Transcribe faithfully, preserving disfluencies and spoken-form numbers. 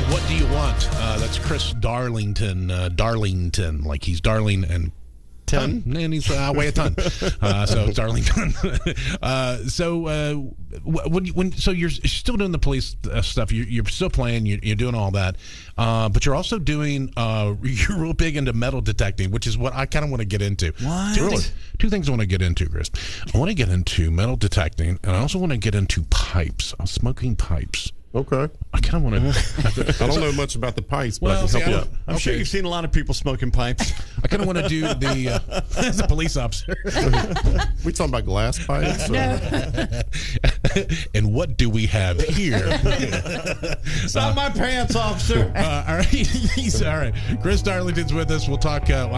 What do you want? Uh, that's Chris Darlington. Uh, Darlington, like he's darling and ton, and he's uh, weigh a ton. Uh, so it's Darlington. uh, so uh, when when so you're still doing the police uh, stuff. You're, you're still playing. You're, you're doing all that, uh, but you're also doing. Uh, you're real big into metal detecting, which is what I kind of want to get into. What? Two, things, two things I want to get into, Chris. I want to get into metal detecting, and I also want to get into pipes. Uh, smoking pipes. Okay. I kind of want to. I don't know much about the pipes, but Well, I can see, help I you don't- out. I'm Okay. sure you've seen a lot of people smoking pipes. I kind of want to do the uh, as a police officer. We talking about glass pipes? or- And what do we have here? It's not my pants, officer. Uh, all right, he's all right. Chris Darlington's with us. We'll talk. Uh,